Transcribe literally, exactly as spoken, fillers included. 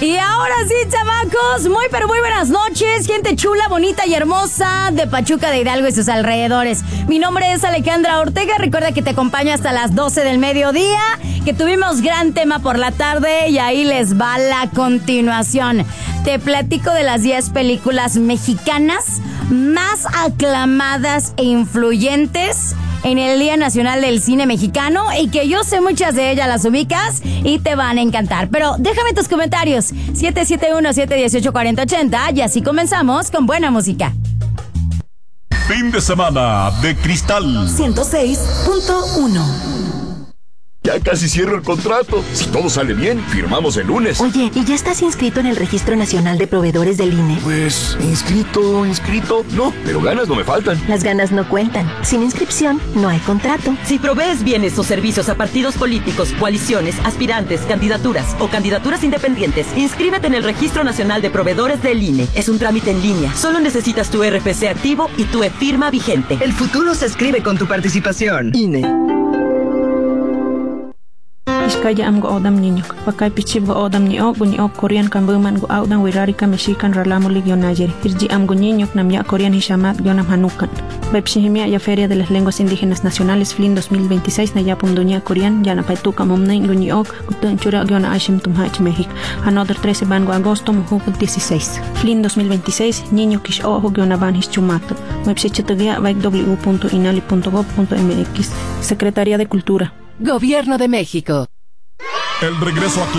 Y ahora sí, chamacos, muy pero muy buenas noches, gente chula, bonita y hermosa de Pachuca de Hidalgo y sus alrededores. Mi nombre es Alejandra Ortega, recuerda que te acompaño hasta las doce del mediodía, que tuvimos gran tema por la tarde y ahí les va la continuación. Te platico de las diez películas mexicanas más aclamadas e influyentes en el Día Nacional del Cine Mexicano y que yo sé muchas de ellas las ubicas y te van a encantar. Pero déjame tus comentarios, siete siete uno, siete uno ocho, cuatro cero ocho cero, y así comenzamos con buena música. Fin de semana de Cristal ciento seis punto uno. Ya casi cierro el contrato. Si todo sale bien, firmamos el lunes. Oye, ¿y ya estás inscrito en el Registro Nacional de Proveedores del I N E? Pues, inscrito, inscrito. No, pero ganas no me faltan. Las ganas no cuentan. Sin inscripción, no hay contrato. Si provees bienes o servicios a partidos políticos, coaliciones, aspirantes, candidaturas o candidaturas independientes, inscríbete en el Registro Nacional de Proveedores del I N E. Es un trámite en línea. Solo necesitas tu R F C activo y tu e-firma vigente. El futuro se escribe con tu participación. I N E. Iskaya am go odam niño, pakay pichib go odam ni og ni og Korean kambuman go audan wirarika mexican ralamo ligionayeri. Irji am go niño namya Korean hishamat gionam hanukan. Bepshihimia ya Feria de las Lenguas Indígenas Nacionales F L I N dos mil veintiséis na yapum dunia Korean yana paituka momnei go ni og gutun chura giona ashim tumhach México. Another trece van go agosto muhu dieciséis. F L I N dos mil veintiséis niño kish ojo giona van hischumato. Website baik w punto inali punto gob punto m x. Secretaría de Cultura. Gobierno de México. El regreso a clase.